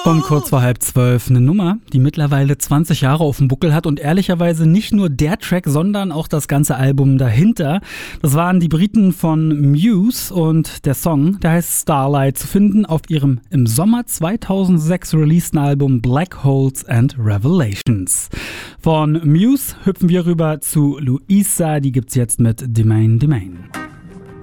Und kurz vor 11:30 eine Nummer, die mittlerweile 20 Jahre auf dem Buckel hat und ehrlicherweise nicht nur der Track, sondern auch das ganze Album dahinter. Das waren die Briten von Muse und der Song, der heißt Starlight, zu finden auf ihrem im Sommer 2006 releaseden Album Black Holes and Revelations. Von Muse hüpfen wir rüber zu Luisa, die gibt's jetzt mit Domain Domain.